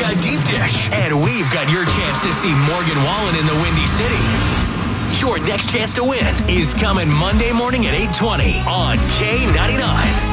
got Deep Dish. And we've got your chance to see Morgan Wallen in the Windy City. Your next chance to win is coming Monday morning at 8:20 on K99.